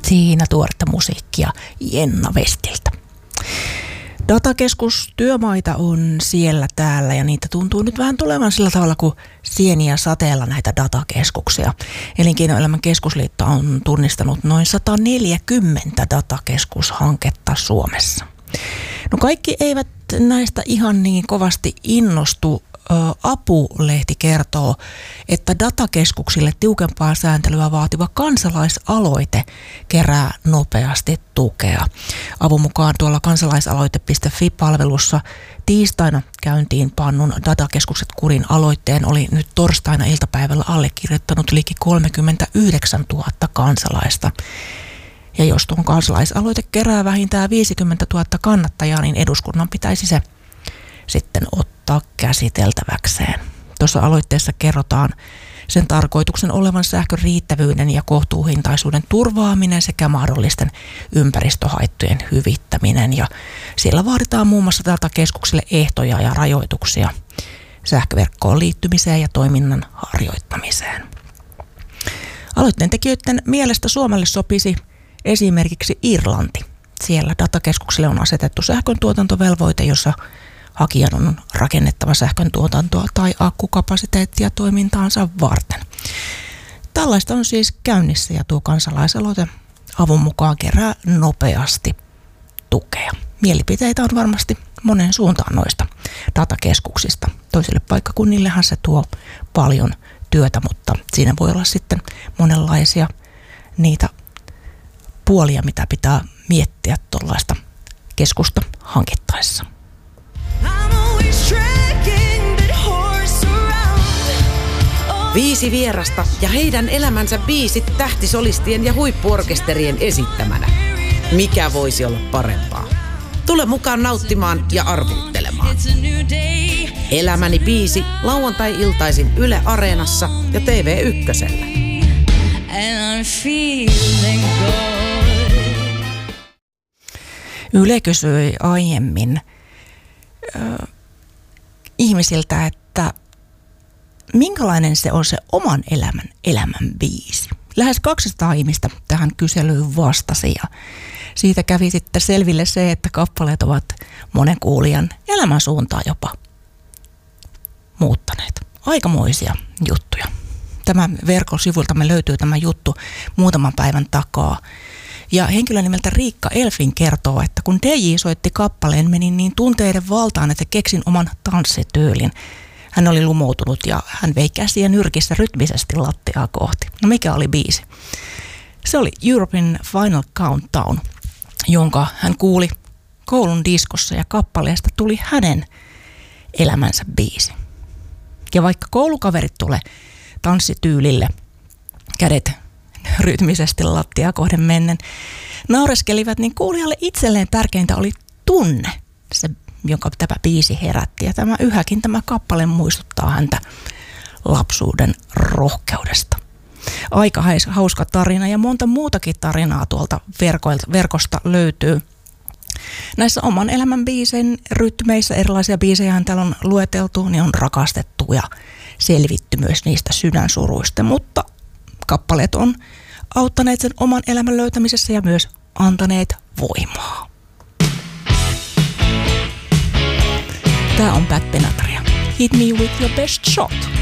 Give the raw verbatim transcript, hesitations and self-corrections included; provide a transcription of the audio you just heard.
Siinä tuoretta musiikkia Jenna Westiltä. Datakeskustyömaita on siellä täällä ja niitä tuntuu nyt vähän tulevan sillä tavalla kuin sieniä sateella näitä datakeskuksia. Elinkeinoelämän keskusliitto on tunnistanut noin sata neljäkymmentä datakeskushanketta Suomessa. No kaikki eivät näistä ihan niin kovasti innostu. Apu-lehti kertoo, että datakeskuksille tiukempaa sääntelyä vaativa kansalaisaloite kerää nopeasti tukea. Avun mukaan tuolla kansalaisaloite piste fi-palvelussa tiistaina käyntiin pannun datakeskukset kurin aloitteen oli nyt torstaina iltapäivällä allekirjoittanut liki kolmekymmentäyhdeksäntuhatta kansalaista. Ja jos tuon kansalaisaloite kerää vähintään viisikymmentätuhatta kannattajaa, niin eduskunnan pitäisi se sitten ottaa käsiteltäväkseen. Tuossa aloitteessa kerrotaan sen tarkoituksen olevan sähkön riittävyyden ja kohtuuhintaisuuden turvaaminen sekä mahdollisten ympäristöhaittojen hyvittäminen. Ja siellä vaaditaan muun muassa datakeskuksille ehtoja ja rajoituksia sähköverkkoon liittymiseen ja toiminnan harjoittamiseen. Aloitteen tekijöiden mielestä Suomelle sopisi esimerkiksi Irlanti. Siellä datakeskuksille on asetettu sähköntuotantovelvoite, jossa hakijan on rakennettava sähkön tuotantoa tai akkukapasiteettia toimintaansa varten. Tällaista on siis käynnissä ja tuo kansalaisaloite avun mukaan kerää nopeasti tukea. Mielipiteitä on varmasti monen suuntaan noista datakeskuksista. Toisille paikkakunnillehan se tuo paljon työtä, mutta siinä voi olla sitten monenlaisia niitä puolia, mitä pitää miettiä tuollaista keskusta hankittaessa. Viisi vierasta ja heidän elämänsä biisit tähtisolistien ja huippuorkesterien esittämänä. Mikä voisi olla parempaa? Tule mukaan nauttimaan ja arvuuttelemaan. Elämäni biisi lauantai-iltaisin Yle Areenassa ja T V Ykkösellä. Yle kysyi aiemmin äh, ihmisiltä, että minkälainen se on se oman elämän elämän biisi. Lähes kaksisataa ihmistä tähän kyselyyn vastasi ja siitä kävi sitten selville se, että kappaleet ovat monen kuulijan elämänsuuntaa jopa muuttaneet. Aikamoisia juttuja. Tämä verkkosivultamme löytyy tämä juttu muutaman päivän takaa. Ja henkilö nimeltä Riikka Elfin kertoo, että kun D J soitti kappaleen, menin niin tunteiden valtaan, että keksin oman tanssityylin. Hän oli lumoutunut ja hän vei käsiä nyrkissä rytmisesti lattiaa kohti. No mikä oli biisi? Se oli European Final Countdown, jonka hän kuuli koulun diskossa ja kappaleesta tuli hänen elämänsä biisi. Ja vaikka koulukaverit tulee tanssityylille, kädet rytmisesti lattiaa kohden mennen, naureskelivat, niin kuulijalle itselleen tärkeintä oli tunne, se jonka tämä biisi herätti. Ja tämä yhäkin tämä kappale muistuttaa häntä lapsuuden rohkeudesta. Aika hauska tarina ja monta muutakin tarinaa tuolta verkosta löytyy. Näissä oman elämän biisin rytmeissä, erilaisia biisejä täällä on lueteltu, niin on rakastettu ja selvitty myös niistä sydänsuruista. Mutta kappaleet on auttaneet sen oman elämän löytämisessä ja myös antaneet voimaa. Tää on Pat Benatar. Hit me with your best shot.